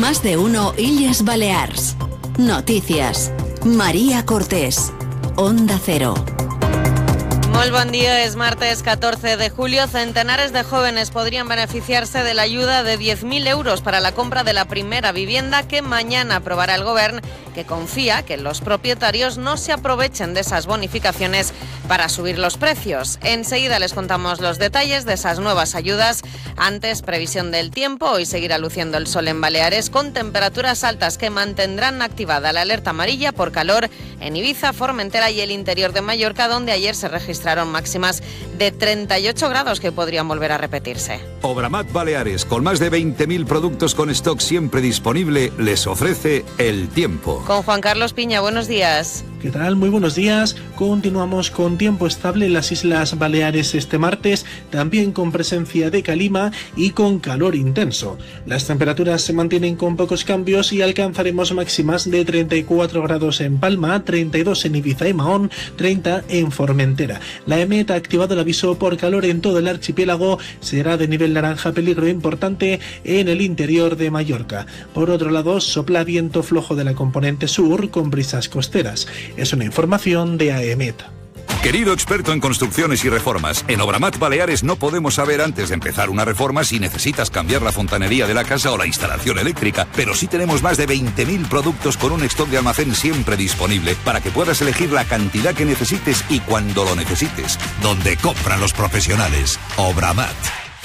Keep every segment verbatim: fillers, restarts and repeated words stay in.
Más de uno Illes Balears. Noticias. María Cortés. Onda Cero. Muy buen día, es martes catorce de julio. Centenares de jóvenes podrían beneficiarse de la ayuda de diez mil euros para la compra de la primera vivienda que mañana aprobará el Gobierno, que confía que los propietarios no se aprovechen de esas bonificaciones para subir los precios. Enseguida les contamos los detalles de esas nuevas ayudas. Antes, previsión del tiempo. Hoy seguirá luciendo el sol en Baleares con temperaturas altas que mantendrán activada la alerta amarilla por calor en Ibiza, Formentera y el interior de Mallorca, donde ayer se registraron máximas de treinta y ocho grados que podrían volver a repetirse. Obramat Baleares, con más de veinte mil productos con stock siempre disponible, les ofrece el tiempo. Con Juan Carlos Piña, buenos días. ¿Qué tal? Muy buenos días. Continuamos con tiempo estable en las Islas Baleares este martes, también con presencia de calima y con calor intenso. Las temperaturas se mantienen con pocos cambios y alcanzaremos máximas de treinta y cuatro grados en Palma, treinta y dos en Ibiza y Mahón, treinta en Formentera. La E M E T ha activado el aviso por calor en todo el archipiélago, será de nivel naranja peligro importante en el interior de Mallorca. Por otro lado, sopla viento flojo de la componente sur con brisas costeras. Es una información de A E M E T. Querido experto en construcciones y reformas, en Obramat Baleares no podemos saber antes de empezar una reforma si necesitas cambiar la fontanería de la casa o la instalación eléctrica, pero sí tenemos más de veinte mil productos con un stock de almacén siempre disponible para que puedas elegir la cantidad que necesites y cuando lo necesites. Donde compran los profesionales. Obramat.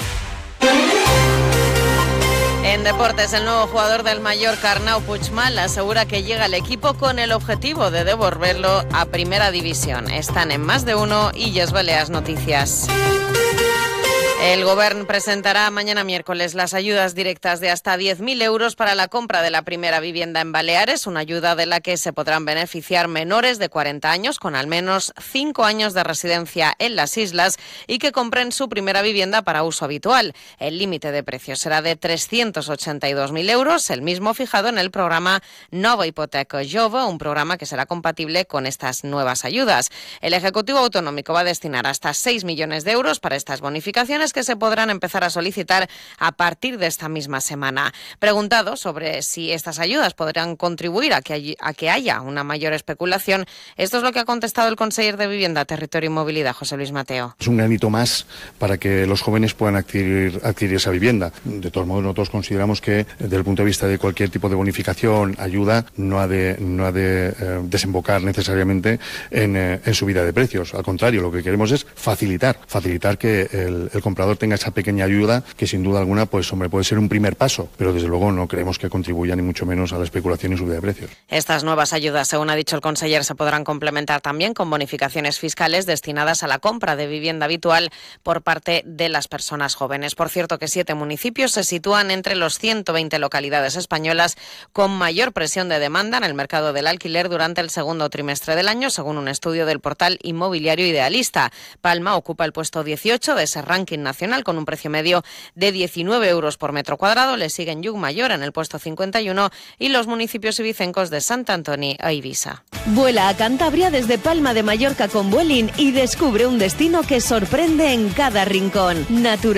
En deportes, el nuevo jugador del Mallorca, Arnau Puigmal, asegura que llega al equipo con el objetivo de devolverlo a Primera División. Están en Más de Uno y Illes Balears Noticias. El Gobierno presentará mañana miércoles las ayudas directas de hasta diez mil euros para la compra de la primera vivienda en Baleares, una ayuda de la que se podrán beneficiar menores de cuarenta años con al menos cinco años de residencia en las islas y que compren su primera vivienda para uso habitual. El límite de precio será de trescientos ochenta y dos mil euros, el mismo fijado en el programa Nova Hipoteca Jove, un programa que será compatible con estas nuevas ayudas. El Ejecutivo Autonómico va a destinar hasta seis millones de euros para estas bonificaciones que se podrán empezar a solicitar a partir de esta misma semana. Preguntado sobre si estas ayudas podrán contribuir a que, hay, a que haya una mayor especulación, esto es lo que ha contestado el conseller de Vivienda, Territorio y Movilidad, José Luis Mateo. Es un granito más para que los jóvenes puedan adquirir, adquirir esa vivienda. De todos modos, nosotros consideramos que desde el punto de vista de cualquier tipo de bonificación, ayuda, no ha de, no ha de eh, desembocar necesariamente en, eh, en subida de precios. Al contrario, lo que queremos es facilitar, facilitar que el, el comprador tenga esa pequeña ayuda que sin duda alguna pues hombre puede ser un primer paso, pero desde luego no creemos que contribuya ni mucho menos a la especulación y subida de precios. Estas nuevas ayudas, según ha dicho el conseller, se podrán complementar también con bonificaciones fiscales destinadas a la compra de vivienda habitual por parte de las personas jóvenes. Por cierto, que siete municipios se sitúan entre los ciento veinte localidades españolas con mayor presión de demanda en el mercado del alquiler durante el segundo trimestre del año, según un estudio del portal inmobiliario Idealista. Palma ocupa el puesto dieciocho de ese ranking nacional con un precio medio de diecinueve euros por metro cuadrado. Le siguen Llucmajor en el puesto cincuenta y uno y los municipios ibicencos de Sant Antoni e Ibiza. Vuela a Cantabria desde Palma de Mallorca con Vueling y descubre un destino que sorprende en cada rincón. Natural